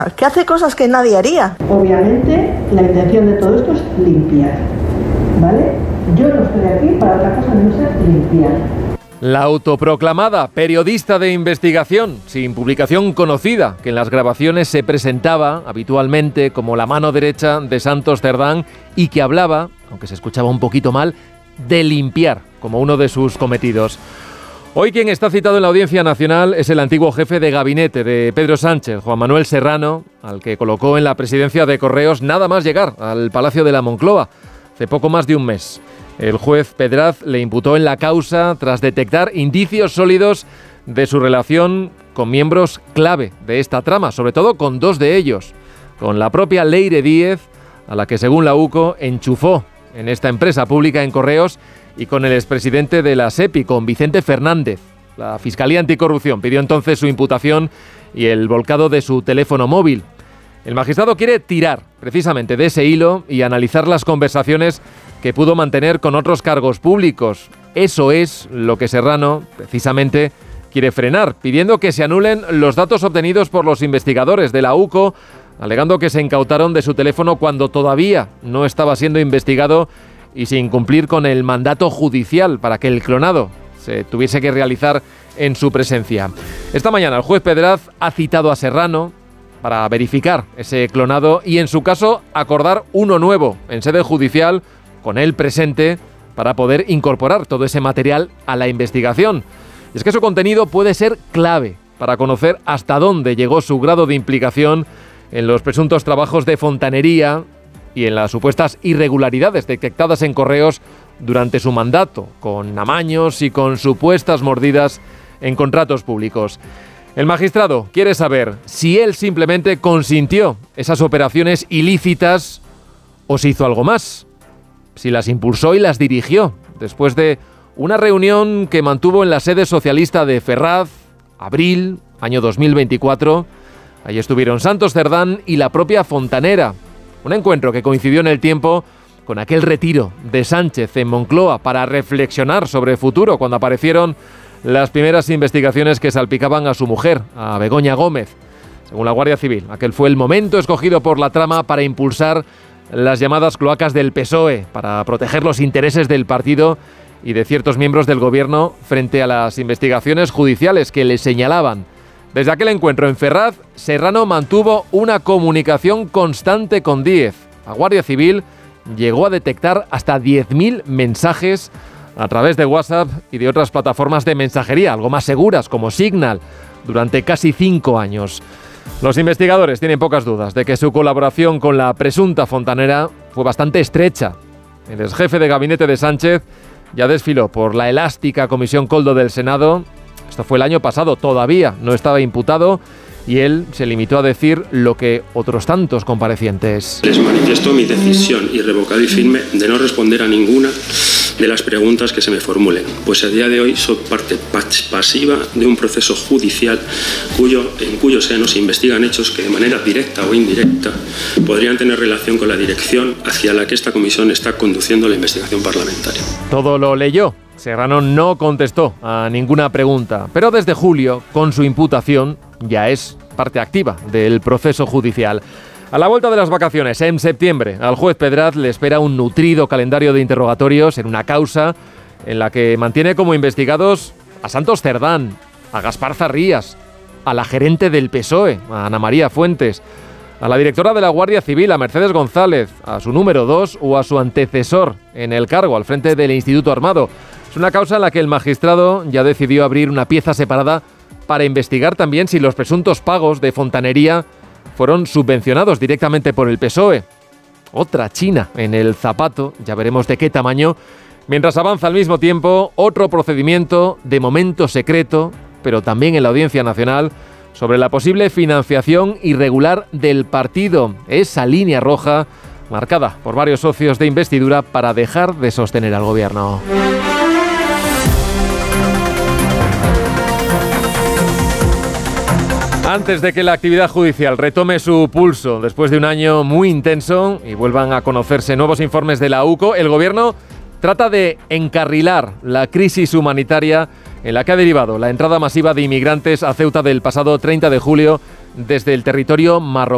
Que hace cosas que nadie haría. Obviamente, la intención de todo esto es limpiar, ¿vale? Yo no estoy aquí para otra cosa que no sea limpiar. La autoproclamada periodista de investigación, sin publicación conocida, que en las grabaciones se presentaba habitualmente como la mano derecha de Santos Cerdán y que hablaba, aunque se escuchaba un poquito mal, de limpiar como uno de sus cometidos. Hoy quien está citado en la Audiencia Nacional es el antiguo jefe de gabinete de Pedro Sánchez, Juan Manuel Serrano, al que colocó en la presidencia de Correos nada más llegar al Palacio de la Moncloa, hace poco más de un mes. El juez Pedraz le imputó en la causa tras detectar indicios sólidos de su relación con miembros clave de esta trama, sobre todo con dos de ellos, con la propia Leire Díez, a la que según la UCO enchufó en esta empresa pública en Correos, y con el expresidente de la SEPI, con Vicente Fernández. La Fiscalía Anticorrupción pidió entonces su imputación y el volcado de su teléfono móvil. El magistrado quiere tirar precisamente de ese hilo y analizar las conversaciones que pudo mantener con otros cargos públicos. Eso es lo que Serrano precisamente quiere frenar, pidiendo que se anulen los datos obtenidos por los investigadores de la UCO, alegando que se incautaron de su teléfono cuando todavía no estaba siendo investigado y sin cumplir con el mandato judicial para que el clonado se tuviese que realizar en su presencia. Esta mañana el juez Pedraz ha citado a Serrano para verificar ese clonado y en su caso acordar uno nuevo en sede judicial con él presente para poder incorporar todo ese material a la investigación. Y es que su contenido puede ser clave para conocer hasta dónde llegó su grado de implicación en los presuntos trabajos de fontanería y en las supuestas irregularidades detectadas en Correos durante su mandato, con amaños y con supuestas mordidas en contratos públicos. El magistrado quiere saber si él simplemente consintió esas operaciones ilícitas o si hizo algo más, si las impulsó y las dirigió, después de una reunión que mantuvo en la sede socialista de Ferraz, abril, año 2024. Allí estuvieron Santos Cerdán y la propia fontanera. Un encuentro que coincidió en el tiempo con aquel retiro de Sánchez en Moncloa para reflexionar sobre el futuro, cuando aparecieron las primeras investigaciones que salpicaban a su mujer, a Begoña Gómez. Según la Guardia Civil, aquel fue el momento escogido por la trama para impulsar las llamadas cloacas del PSOE, para proteger los intereses del partido y de ciertos miembros del gobierno frente a las investigaciones judiciales que le señalaban. Desde aquel encuentro en Ferraz, Serrano mantuvo una comunicación constante con Díez. La Guardia Civil llegó a detectar hasta 10.000 mensajes a través de WhatsApp y de otras plataformas de mensajería, algo más seguras como Signal, durante casi 5 años. Los investigadores tienen pocas dudas de que su colaboración con la presunta fontanera fue bastante estrecha. El exjefe de gabinete de Sánchez ya desfiló por la elástica Comisión Koldo del Senado. Esto fue el año pasado, todavía no estaba imputado y él se limitó a decir lo que otros tantos comparecientes. Les manifiesto mi decisión irrevocable y firme de no responder a ninguna de las preguntas que se me formulen, pues a día de hoy soy parte pasiva de un proceso judicial en cuyo seno se investigan hechos que de manera directa o indirecta podrían tener relación con la dirección hacia la que esta comisión está conduciendo la investigación parlamentaria. Todo lo leyó. Serrano no contestó a ninguna pregunta, pero desde julio, con su imputación, ya es parte activa del proceso judicial. A la vuelta de las vacaciones, en septiembre, al juez Pedraz le espera un nutrido calendario de interrogatorios en una causa en la que mantiene como investigados a Santos Cerdán, a Gaspar Zarrías, a la gerente del PSOE, a Ana María Fuentes, a la directora de la Guardia Civil, a Mercedes González, a su número 2 o a su antecesor en el cargo al frente del Instituto Armado. Es una causa en la que el magistrado ya decidió abrir una pieza separada para investigar también si los presuntos pagos de fontanería fueron subvencionados directamente por el PSOE. Otra china en el zapato, ya veremos de qué tamaño, mientras avanza al mismo tiempo otro procedimiento de momento secreto, pero también en la Audiencia Nacional, sobre la posible financiación irregular del partido, esa línea roja marcada por varios socios de investidura para dejar de sostener al gobierno. Antes de que la actividad judicial retome su pulso después de un año muy intenso y vuelvan a conocerse nuevos informes de la UCO, el gobierno trata de encarrilar la crisis humanitaria en la que ha derivado la entrada masiva de inmigrantes a Ceuta del pasado 30 de julio desde el territorio marroquí.